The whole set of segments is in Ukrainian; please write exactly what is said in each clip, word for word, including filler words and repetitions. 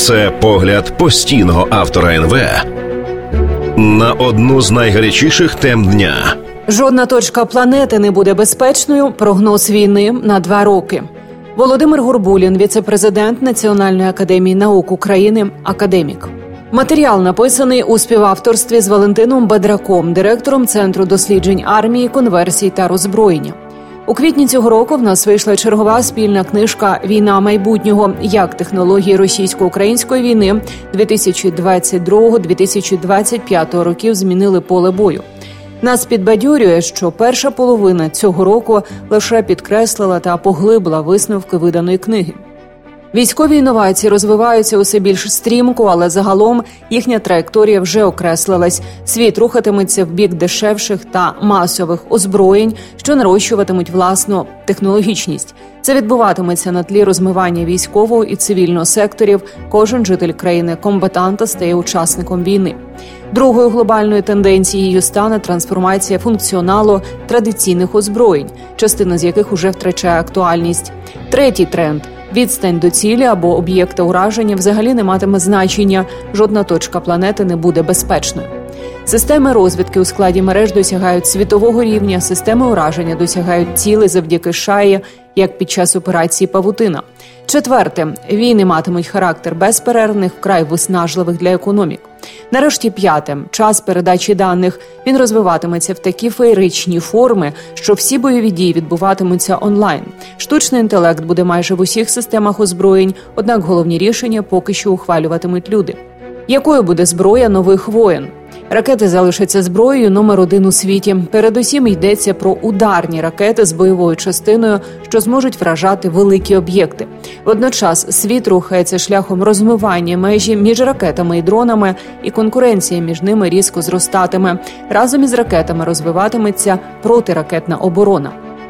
Це погляд постійного автора ен ве на одну з найгарячіших тем дня. Жодна точка планети не буде безпечною. Прогноз війни на два роки. Володимир Горбулін, віце-президент Національної академії наук України, академік. Матеріал написаний у співавторстві з Валентином Бадраком, директором Центру досліджень армії, конверсій та роззброєння. У квітні цього року в нас вийшла чергова спільна книжка «Війна майбутнього. Як технології російсько-української війни дві тисячі двадцять другого - дві тисячі двадцять п'ятого років змінили поле бою». Нас підбадьорює, що перша половина цього року лише підкреслила та поглибила висновки виданої книги. Військові інновації розвиваються усе більш стрімко, але загалом їхня траєкторія вже окреслилась. Світ рухатиметься в бік дешевших та масових озброєнь, що нарощуватимуть власну технологічність. Це відбуватиметься на тлі розмивання військового і цивільного секторів. Кожен житель країни-комбатанта стає учасником війни. Другою глобальною тенденцією стане трансформація функціоналу традиційних озброєнь, частина з яких уже втрачає актуальність. Третій тренд – відстань до цілі або об'єкта ураження взагалі не матиме значення, жодна точка планети не буде безпечною. Системи розвідки у складі мереж досягають світового рівня, системи ураження досягають цілей завдяки шаї, як під час операції «Павутина». Четверте. Війни матимуть характер безперервних, вкрай виснажливих для економік. Нарешті п'яте. Час передачі даних. Він розвиватиметься в такі феєричні форми, що всі бойові дії відбуватимуться онлайн. Штучний інтелект буде майже в усіх системах озброєнь, однак головні рішення поки що ухвалюватимуть люди. Якою буде зброя нових воєн? Ракети залишаться зброєю номер один у світі. Передусім йдеться про ударні ракети з бойовою частиною, що зможуть вражати великі об'єкти. Водночас світ рухається шляхом розмивання межі між ракетами і дронами, і конкуренція між ними різко зростатиме. Разом із ракетами розвиватиметься протиракетна оборона.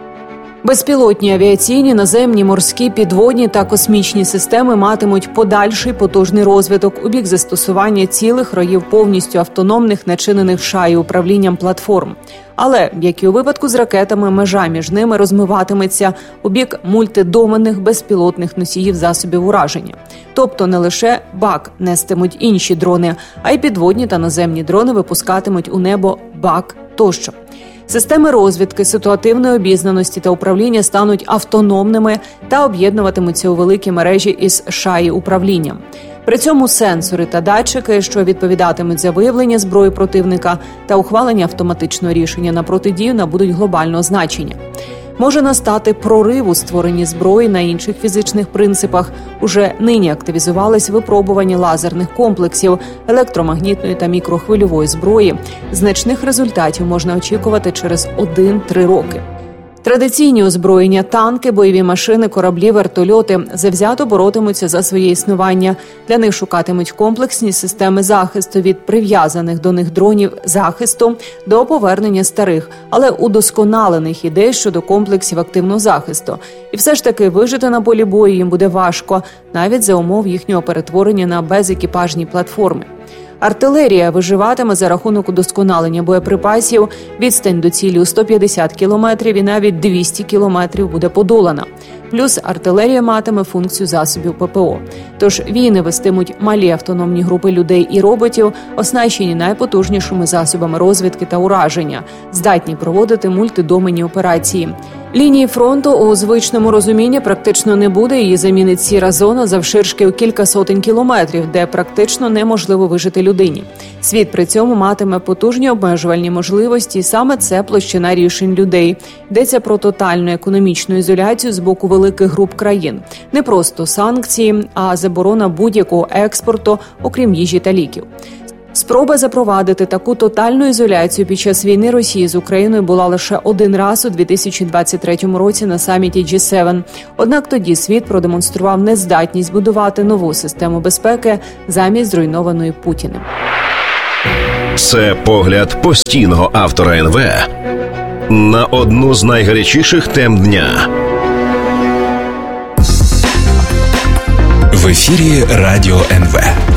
Безпілотні авіаційні, наземні, морські, підводні та космічні системи матимуть подальший потужний розвиток у бік застосування цілих роїв повністю автономних, начинених шаї управлінням платформ. Але, як і у випадку з ракетами, межа між ними розмиватиметься у бік мультидоменних безпілотних носіїв засобів ураження. Тобто не лише БАК нестимуть інші дрони, а й підводні та наземні дрони випускатимуть у небо БАК тощо. Системи розвідки, ситуативної обізнаності та управління стануть автономними та об'єднуватимуться у великі мережі із шаї управлінням. При цьому сенсори та датчики, що відповідатимуть за виявлення зброї противника та ухвалення автоматичного рішення на протидію, набудуть глобального значення. Може настати прорив у створенні зброї на інших фізичних принципах. Уже нині активізувались випробування лазерних комплексів, електромагнітної та мікрохвильової зброї. Значних результатів можна очікувати через один-три роки. Традиційні озброєння, танки, бойові машини, кораблі, вертольоти завзято боротимуться за своє існування. Для них шукатимуть комплексні системи захисту від прив'язаних до них дронів захисту до повернення старих, але удосконалених ідей щодо комплексів активного захисту. І все ж таки вижити на полі бою їм буде важко, навіть за умов їхнього перетворення на безекіпажні платформи. Артилерія виживатиме за рахунок удосконалення боєприпасів, відстань до цілі у сто п'ятдесят кілометрів і навіть двісті кілометрів буде подолана. Плюс артилерія матиме функцію засобів ППО. Тож війни вестимуть малі автономні групи людей і роботів, оснащені найпотужнішими засобами розвідки та ураження, здатні проводити мультидоменні операції. Лінії фронту у звичному розумінні практично не буде, її замінить сіра зона завширшки у кілька сотень кілометрів, де практично неможливо вижити людині. Світ при цьому матиме потужні обмежувальні можливості, і саме це площина рішень людей. Йдеться про тотальну економічну ізоляцію з боку великих груп країн. Не просто санкції, а заборона будь-якого експорту, окрім їжі та ліків. Спроба запровадити таку тотальну ізоляцію під час війни Росії з Україною була лише один раз у дві тисячі двадцять третьому році на саміті джі севен. Однак тоді світ продемонстрував нездатність будувати нову систему безпеки замість зруйнованої Путіним. Це погляд постійного автора ен ве на одну з найгарячіших тем дня. В ефірі Радіо ен ве.